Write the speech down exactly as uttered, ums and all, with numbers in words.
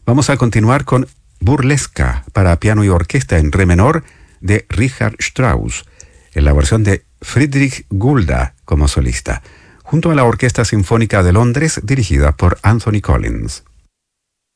Vamos a continuar con Burlesca para piano y orquesta en re menor de Richard Strauss, en la versión de Friedrich Gulda como solista, junto a la Orquesta Sinfónica de Londres dirigida por Anthony Collins.